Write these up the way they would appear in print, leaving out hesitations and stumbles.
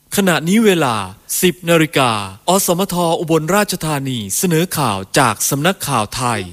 ขณะนี้เวลา 10 นาฬิกาอสมทอุบลราชธานีเสนอข่าวจากสำนักข่าวไทย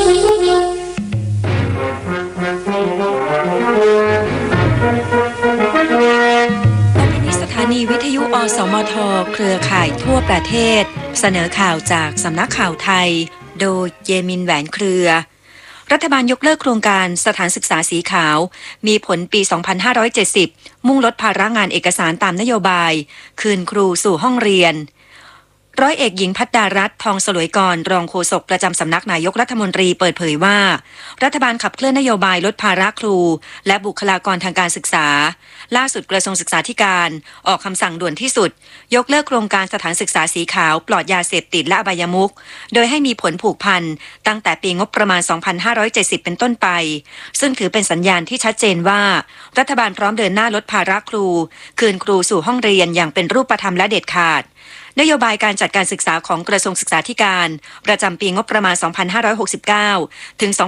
สถานีวิทยุอสมทเครือข่ายทั่วประเทศเสนอข่าวจากสำนักข่าวไทยโดยเยมินแหวนเครือรัฐบาลยกเลิกโครงการสถานศึกษาสีขาวมีผลปี 2570 มุ่งลดภาระงานเอกสารตามนโยบายคืนครูสู่ห้องเรียนร้อยเอกหญิงภัตดารัตน์ทองสลวยกรรองโฆษกประจำสำนักนายกรัฐมนตรีเปิดเผยว่ารัฐบาลขับเคลื่อนนโยบายลดภาระครูและบุคลากรทางการศึกษาล่าสุดกระทรวงศึกษาธิการออกคำสั่งด่วนที่สุดยกเลิกโครงการสถานศึกษาสีขาวปลอดยาเสพติดและอบายมุขโดยให้มีผลผูกพันตั้งแต่ปีงบประมาณ 2570 เป็นต้นไปซึ่งถือเป็นสัญญาณที่ชัดเจนว่ารัฐบาลพร้อมเดินหน้าลดภาระครูคืนครูสู่ห้องเรียนอย่างเป็นรูปธรรมและเด็ดขาดนโยบายการจัดการศึกษาของกระทรวงศึกษาธิการประจำปีงบประมาณ 2569 ถึง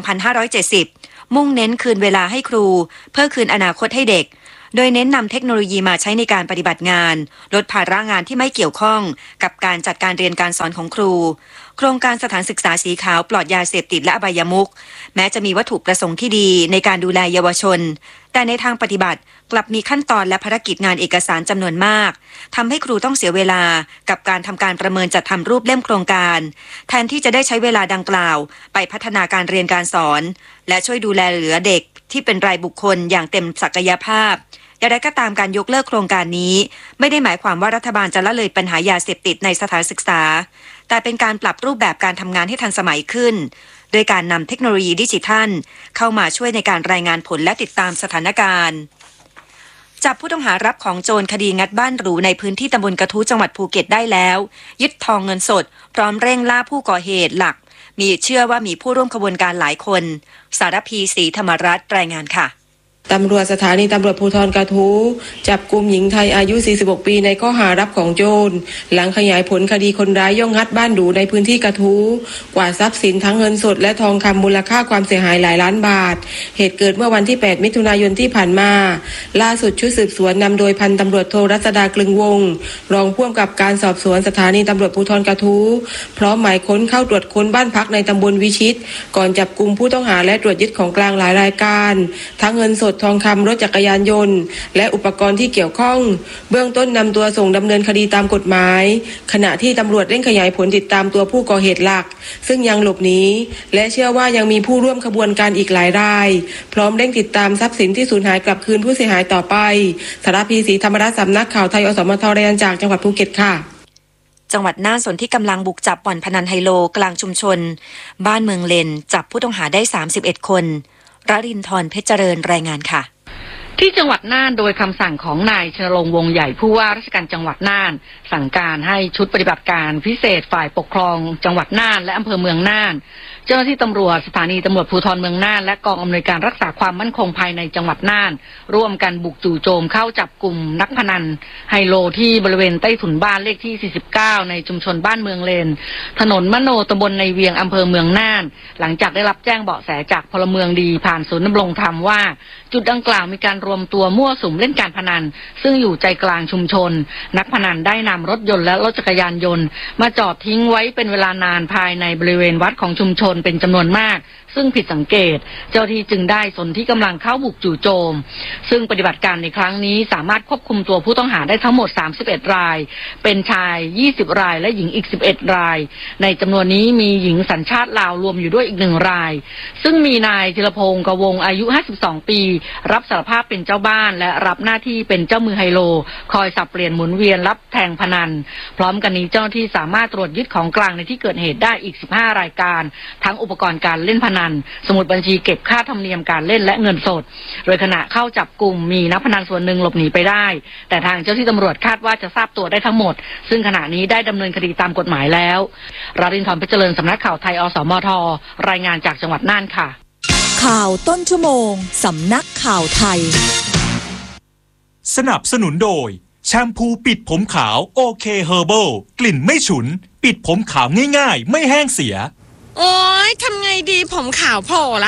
2570 มุ่งเน้นคืนเวลาให้ครูเพื่อคืนอนาคตให้เด็กโดยเน้นนำเทคโนโลยีมาใช้ในการปฏิบัติงานลดภาระงานที่ไม่เกี่ยวข้องกับการจัดการเรียนการสอนของครูโครงการสถานศึกษาสีขาวปลอดยาเสพติดและอบายมุขแม้จะมีวัตถุประสงค์ที่ดีในการดูแลเยาวชนแต่ในทางปฏิบัติกลับมีขั้นตอนและภารกิจงานเอกสารจำนวนมากทำให้ครูต้องเสียเวลากับการทำการประเมินจัดทำรูปเล่มโครงการแทนที่จะได้ใช้เวลาดังกล่าวไปพัฒนาการเรียนการสอนและช่วยดูแลเหลือเด็กที่เป็นรายบุคคลอย่างเต็มศักยภาพอย่างไรก็ตามการยกเลิกโครงการนี้ไม่ได้หมายความว่ารัฐบาลจะละเลยปัญหายาเสพติดในสถานศึกษาแต่เป็นการปรับรูปแบบการทำงานให้ทันสมัยขึ้นโดยการนำเทคโนโลยีดิจิทัลเข้ามาช่วยในการรายงานผลและติดตามสถานการณ์จับผู้ต้องหารับของโจรคดีงัดบ้านหรูในพื้นที่ตำบลกระทู้จังหวัดภูเก็ตได้แล้วยึดทองเงินสดพร้อมเร่งล่าผู้ก่อเหตุหลักมีเชื่อว่ามีผู้ร่วมขบวนการหลายคนสารพีศรีธรรมรัตน์รายงานค่ะตำรวจสถานีตำรวจภูธรกระทู้จับกุมหญิงไทยอายุ 46 ปีในข้อหารับของโจรหลังขยายผลคดีคนร้ายย่องงัดบ้านหรูในพื้นที่กระทู้กว่าทรัพย์สินทั้งเงินสดและทองคำมูลค่าความเสียหายหลายล้านบาทเหตุเกิดเมื่อวันที่ 8 มิถุนายนที่ผ่านมาล่าสุดชุดสืบสวนนำโดยพันตำรวจโทรัศดากลึงวงศ์รองผู้กำกับการสอบสวนสถานีตำรวจภูธรกระทู้พร้อมหมายค้นเข้าตรวจค้นบ้านพักในตำบลวิชิตก่อนจับกุมผู้ต้องหาและตรวจยึดของกลางหลายรายการทั้งเงินสดทองคำรถจักรยานยนต์และอุปกรณ์ที่เกี่ยวข้องเบื้องต้นนำตัวส่งดำเนินคดีตามกฎหมายขณะที่ตำรวจเร่งขยายผลติดตามตัวผู้ก่อเหตุหลักซึ่งยังหลบหนีและเชื่อว่ายังมีผู้ร่วมขบวนการอีกหลายรายพร้อมเร่งติดตามทรัพย์สินที่สูญหายกลับคืนผู้เสียหายต่อไปสารพีศรีธรรมรัตน์สำนักข่าวไทยอสมทรายงานจากจังหวัดภูเก็ตค่ะจังหวัดน่านส่วนที่กำลังบุกจับบ่อนพนันไฮโลกลางชุมชนบ้านเมืองเลนจับผู้ต้องหาได้31คนรรินทร์เพชรเจริญรายงานค่ะที่จังหวัดน่านโดยคำสั่งของนายชนรงค์วงใหญ่ผู้ว่าราชการจังหวัดน่านสั่งการให้ชุดปฏิบัติการพิเศษฝ่ายปกครองจังหวัดน่านและอำเภอเมืองน่านเจ้าหน้าที่ตำรวจสถานีตำรวจภูธรเมืองน่านและกองอำนวยการรักษาความมั่นคงภายในจังหวัดน่านร่วมกันบุกจู่โจมเข้าจับกลุ่มนักพนันไฮโลที่บริเวณใต้ถุนบ้านเลขที่49ในชุมชนบ้านเมืองเลนถนนมโนตำบลในเวียงอำเภอเมืองน่านหลังจากได้รับแจ้งเบาะแสจากพลเมืองดีผ่านศูนย์ดำรงธรรมว่าจุดดังกล่าวมีการรวมตัวมั่วสุมเล่นการพนันซึ่งอยู่ใจกลางชุมชนนักพนันได้นำรถยนต์และรถจักรยานยนต์มาจอดทิ้งไว้เป็นเวลานานภายในบริเวณวัดของชุมชนเป็นจำนวนมากซึ่งผิดสังเกตเจ้าที่จึงได้สนที่กำลังเข้าบุกจู่โจมซึ่งปฏิบัติการในครั้งนี้สามารถควบคุมตัวผู้ต้องหาได้ทั้งหมด31รายเป็นชาย20รายและหญิงอีก11รายในจำนวนนี้มีหญิงสัญชาติลาวรวมอยู่ด้วยอีก1รายซึ่งมีนายธีรพงศ์กวงอายุ52ปีรับสารภาพเป็นเจ้าบ้านและรับหน้าที่เป็นเจ้ามือไฮโลคอยสับเปลี่ยนหมุนเวียนรับแทงพนันพร้อมกันนี้เจ้าหน้าที่สามารถตรวจยึดของกลางในที่เกิดเหตุได้อีก15รายการทั้งอุปกรณ์การเล่นพนันสมุดบัญชีเก็บค่าธรรมเนียมการเล่นและเงินสดโดยขณะเข้าจับกลุ่มมีนักพนันส่วนหนึ่งหลบหนีไปได้แต่ทางเจ้าที่ตำรวจคาดว่าจะทราบตัวได้ทั้งหมดซึ่งขณะนี้ได้ดำเนินคดีตามกฎหมายแล้วรารินทร์เพชรเจริญสำนักข่าวไทยอสมทรายงานจากจังหวัดน่านค่ะข่าวต้นชั่วโมงสำนักข่าวไทยสนับสนุนโดยแชมพูปิดผมขาวโอเคเฮอร์เบิลกลิ่นไม่ฉุนปิดผมขาวง่ายๆไม่แห้งเสียโอ๊ยทำไงดีผมขาวโผล่ละ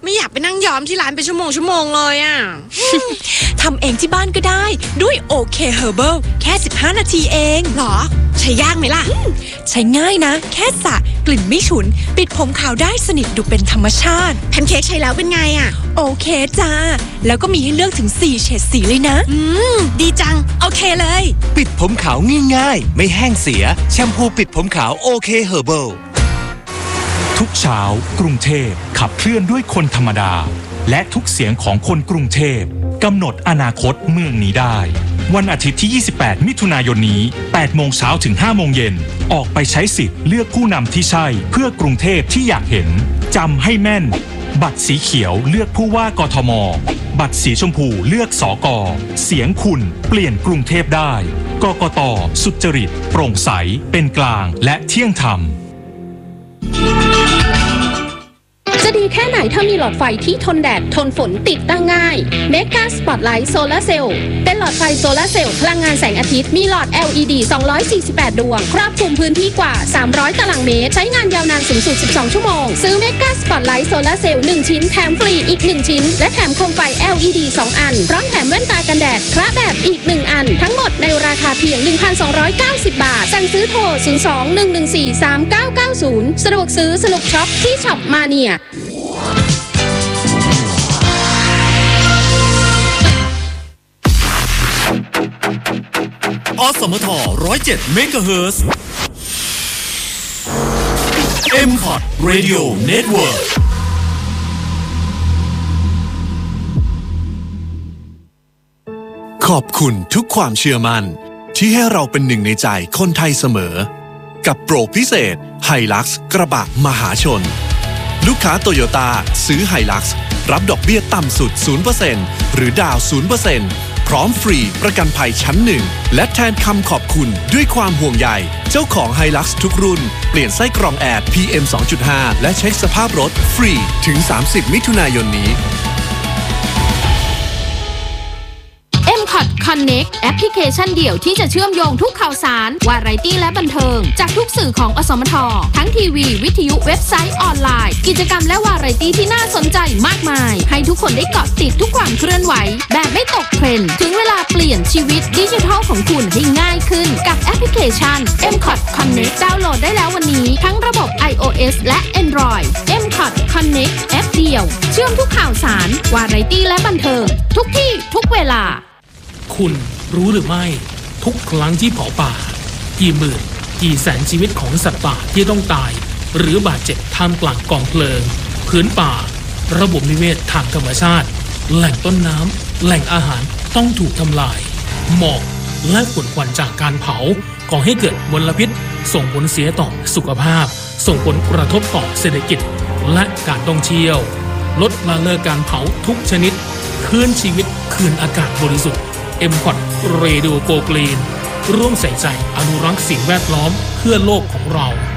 ไม่อยากไปนั่งย้อมที่ร้านเป็นชั่วโมงเลยอ่ะทำเองที่บ้านก็ได้ด้วย OK Herbal แค่15นาทีเองหรอใช้ยากไหมล่ะใช้ง่ายนะแค่สระกลิ่นไม่ฉุนปิดผมขาวได้สนิทดูเป็นธรรมชาติแพนเค้กใช้แล้วเป็นไงอ่ะโอเคจ้าแล้วก็มีให้เลือกถึง4เฉดสีเลยนะดีจังโอเคเลยปิดผมขาวง่ายๆไม่แห้งเสียแชมพูปิดผมขาว OK Herbal ทุกเช้ากรุงเทพขับเคลื่อนด้วยคนธรรมดาและทุกเสียงของคนกรุงเทพกำหนดอนาคตเมืองนี้ได้วันอาทิตย์ที่28มิถุนายนนี้8โมงเช้าถึง5โมงเย็นออกไปใช้สิทธิ์เลือกผู้นำที่ใช่เพื่อกรุงเทพที่อยากเห็นจำให้แม่นบัตรสีเขียวเลือกผู้ว่ากทมบัตรสีชมพูเลือกสก.เสียงคุณเปลี่ยนกรุงเทพได้กกต.สุจริตโปร่งใสเป็นกลางและเที่ยงธรรมจะดีแค่ไหนถ้ามีหลอดไฟที่ทนแดดทนฝนติดตั้งง่าย Mega Spotlight Solar Cell เป็นหลอดไฟโซลาร์เซลล์พลังงานแสงอาทิตย์มีหลอด LED 248 ดวงครอบคลุมพื้นที่กว่า300ตารางเมตรใช้งานยาวนานสูงสุด12ชั่วโมงซื้อ Mega Spotlight Solar Cell 1 ชิ้นแถมฟรีอีก1ชิ้นและแถมโคมไฟ LED 2 อันพร้อมแถมแว่นตากันแดดพระแบบอีก1อันทั้งหมดในราคาเพียง 1,290 บาทสั่งซื้อโทร 02-114-3990 สะดวกซื้อสนุกช็อปที่ช็อปมาเนียอสมท107เมกะเฮิรตซ์ MCOT Radio Network ขอบคุณทุกความเชื่อมั่นที่ให้เราเป็นหนึ่งในใจคนไทยเสมอกับโปรพิเศษ Hilux กระบะมหาชนลูกค้าโตโยต้าซื้อ Hilux รับดอกเบี้ยต่ำสุด 0% หรือดาว 0%พร้อมฟรีประกันภัยชั้นหนึ่งและแทนคำขอบคุณด้วยความห่วงใยเจ้าของ Hilux ทุกรุ่นเปลี่ยนไส้กรองแอร์ PM 2.5 และเช็คสภาพรถฟรีถึง30มิถุนายนนี้ MCOT Connect แอปพลิเคชันเดี่ยวที่จะเชื่อมโยงทุกข่าวสารวาไรตี้และบันเทิงจากทุกสื่อของอสมททั้งทีวีวิทยุเว็บไซต์ออนไลน์กิจกรรมและวาไรตี้ที่น่าสนใจมากมายให้ทุกคนได้เกาะติดทุกความเคลื่อนไหวแบบไม่ตกเทรนด์ถึงเวลาเปลี่ยนชีวิตดิจิทัลของคุณให้ง่ายขึ้นกับแอปพลิเคชัน MCOT Connect ดาวน์โหลดได้แล้ววันนี้ทั้งระบบ iOS และ Android MCOT Connect แอปเดียวเชื่อมทุกข่าวสารวาไรตี้และบันเทิงทุกที่ทุกเวลาคุณรู้หรือไม่ทุกครั้งที่เผาป่ากี่หมื่นกี่แสนชีวิตของสัตว์ป่าที่ต้องตายหรือบาดเจ็บท่ามกลางกองเพลิงพื้นป่าระบบนิเวศทางธรรมชาติแหล่งต้นน้ำแหล่งอาหารต้องถูกทำลายหมอกและฝุ่นควันจากการเผาก่อให้เกิดมลพิษส่งผลเสียต่อสุขภาพส่งผลกระทบต่อเศรษฐกิจและการท่องเที่ยวลดละเลิกการเผาทุกชนิดคืนชีวิตคืนอากาศบริสุทธิ์MCOT Radio Go Green ร่วมใส่ใจอนุรักษ์สิ่งแวดล้อมเพื่อโลกของเรา